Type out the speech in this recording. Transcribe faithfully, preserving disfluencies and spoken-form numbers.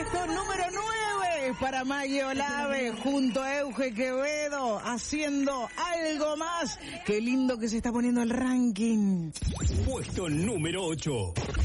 Puesto número nueve para Maggie Olave junto a Euge Quevedo haciendo algo más. Qué lindo que se está poniendo el ranking. Puesto número ocho.